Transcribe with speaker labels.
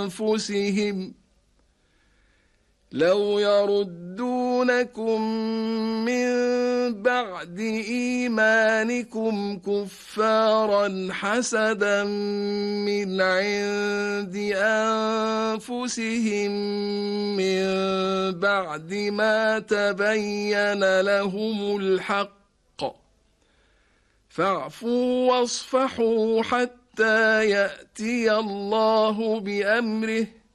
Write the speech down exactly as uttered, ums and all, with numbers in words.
Speaker 1: أنفسهم لو يردونكم من بعد إيمانكم كفارا حسدا من عند أنفسهم من بعد ما تبين لهم الحق فاعفوا واصفحوا حتى يأتي الله بأمره